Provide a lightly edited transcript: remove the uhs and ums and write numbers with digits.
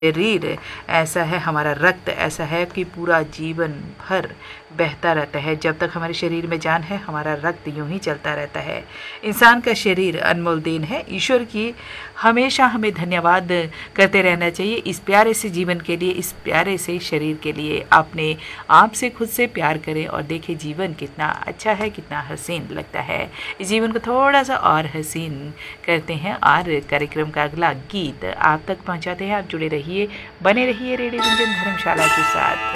शरीर ऐसा है, हमारा रक्त ऐसा है कि पूरा जीवन भर बहता रहता है। जब तक हमारे शरीर में जान है, हमारा रक्त यूं ही चलता रहता है। इंसान का शरीर अनमोल देन है ईश्वर की। हमेशा हमें धन्यवाद करते रहना चाहिए इस प्यारे से जीवन के लिए, इस प्यारे से शरीर के लिए। अपने आप से, खुद से प्यार करें और देखें जीवन कितना अच्छा है, कितना हसीन लगता है। इस जीवन को थोड़ा सा और हसीन करते हैं और कार्यक्रम का अगला गीत आप तक पहुंचाते हैं। आप जुड़े रहिए, बने रहिए रेडियो गुंजन धर्मशाला के साथ।